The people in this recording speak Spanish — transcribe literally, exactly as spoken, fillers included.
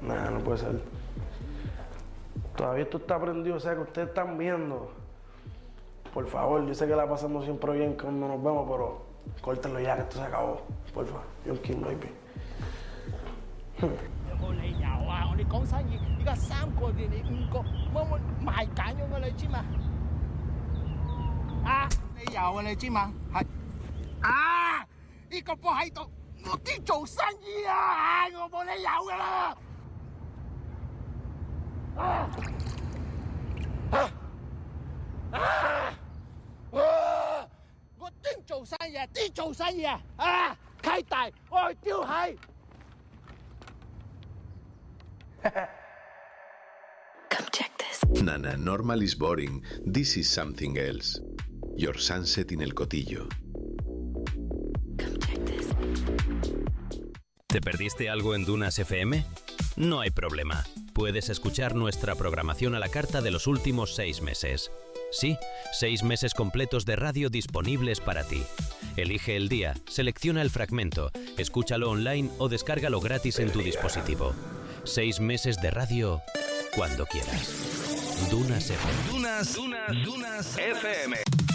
Nah, no puede ser. Todavía esto está prendido, o sea que ustedes están viendo. Por favor, yo sé que la pasamos siempre bien cuando nos vemos, pero córtenlo ya, que esto se acabó. Por favor, John King, baby. 有冇理由啊？我哋講生意，而家三個月你五個，冇冇賣緊咗㗎你知嘛？啊，理由啊你知嘛？係啊，呢個波喺度，我啲做生意啊，我冇理由㗎啦。啊啊啊！啊！我啲做生意啊，啲做生意啊，啊，契大我丟係。 Come check this. Nana, normal is boring. This is something else. Your sunset in el Cotillo. Come check this. ¿Te perdiste algo en Dunas F M? No hay problema. Puedes escuchar nuestra programación a la carta de los últimos seis meses. Sí, seis meses completos de radio disponibles para ti. Elige el día, selecciona el fragmento, escúchalo online o descárgalo gratis en tu dispositivo. Seis meses de radio cuando quieras. Dunas F M. Dunas, Dunas, Dunas F M.